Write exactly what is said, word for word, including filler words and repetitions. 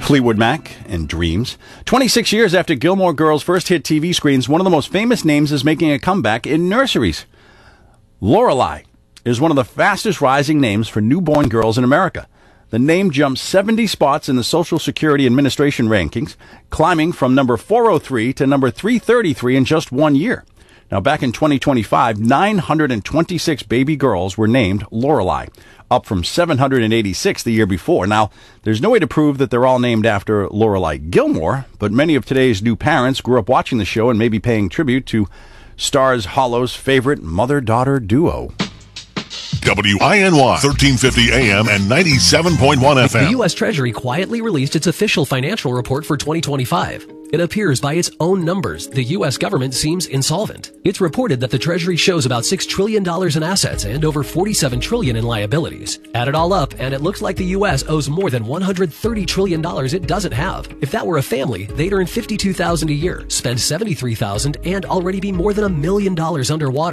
Fleetwood Mac and Dreams. twenty-six years after Gilmore Girls first hit T V screens, one of the most famous names is making a comeback in nurseries. Lorelai is one of the fastest rising names for newborn girls in America. The name jumped seventy spots in the Social Security Administration rankings, climbing from number four oh three to number three thirty-three in just one year. Now, back in twenty twenty-five, nine hundred twenty-six baby girls were named Lorelai, up from seven hundred eighty-six the year before. Now, there's no way to prove that they're all named after Lorelai Gilmore, but many of today's new parents grew up watching the show and may be paying tribute to Stars Hollow's favorite mother-daughter duo. W I N Y, thirteen fifty A M and ninety-seven point one F M. The U S Treasury quietly released its official financial report for twenty twenty-five. It appears by its own numbers, the U S government seems insolvent. It's reported that the Treasury shows about six trillion dollars in assets and over forty-seven trillion dollars in liabilities. Add it all up, and it looks like the U S owes more than one hundred thirty trillion dollars it doesn't have. If that were a family, they'd earn fifty-two thousand dollars a year, spend seventy-three thousand dollars, and already be more than a million dollars underwater.